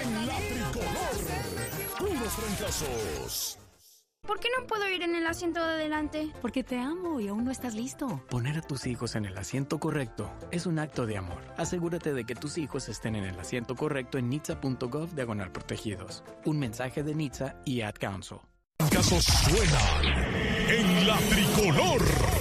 En la Tricolor, puros fracasos. ¿Por qué no puedo ir en el asiento de adelante? Porque te amo y aún no estás listo. Poner a tus hijos en el asiento correcto es un acto de amor. Asegúrate de que tus hijos estén en el asiento correcto en nitsa.gov/protegidos. Un mensaje de NHTSA y Ad Council. Casos suenan en la Tricolor.